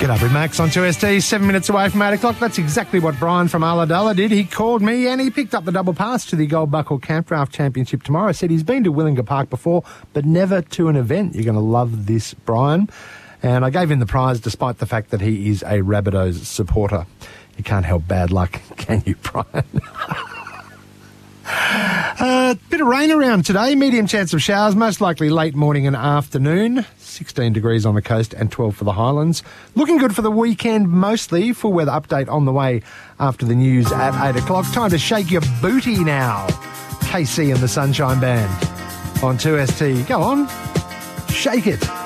Get up with Max on 2ST, 7 minutes away from 8 o'clock. That's exactly what Brian from Ulladulla did. He called me and he picked up the double pass to the Gold Buckle Camp Draft Championship tomorrow. Said he's been to Willinga Park before, but never to an event. You're going to love this, Brian. And I gave him the prize despite the fact that he is a Rabbitohs supporter. You can't help bad luck, can you, Brian? Bit of rain around today, medium chance of showers, most likely late morning and afternoon. 16 degrees on the coast and 12 for the Highlands. Looking good for the weekend mostly. Full weather update on the way after the news at 8 o'clock. Time to shake your booty now. KC and the Sunshine Band on 2ST. Go on, shake it.